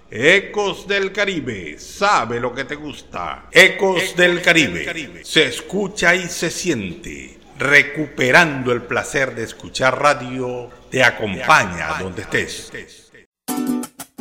Ecos del Caribe, sabe lo que te gusta. Ecos del Caribe, se escucha y se siente. Recuperando el placer de escuchar radio, te acompaña donde estés.